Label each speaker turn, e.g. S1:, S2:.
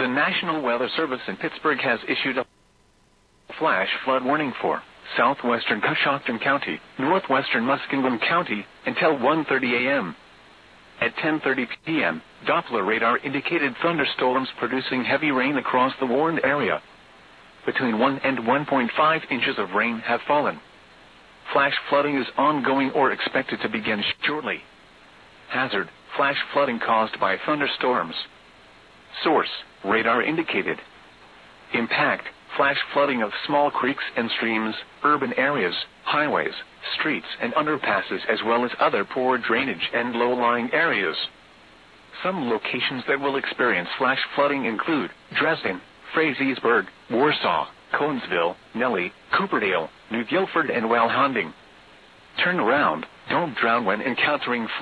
S1: The National Weather Service in Pittsburgh has issued a flash flood warning for southwestern Coshocton County, northwestern Muskingum County, until 1:30 a.m. At 10:30 p.m., Doppler radar indicated thunderstorms producing heavy rain across the warned area. Between 1 and 1.5 inches of rain have fallen. Flash flooding is ongoing or expected to begin shortly. Hazard: flash flooding caused by thunderstorms. Source: radar indicated. Impact: flash flooding of small creeks and streams, urban areas, highways, streets and underpasses, as well as other poor drainage and low-lying areas. Some locations that will experience flash flooding include Dresden, Frazeysburg, Warsaw, Conesville, Nellie, Cooperdale, New Guilford and Walhanding. Turn around, don't drown when encountering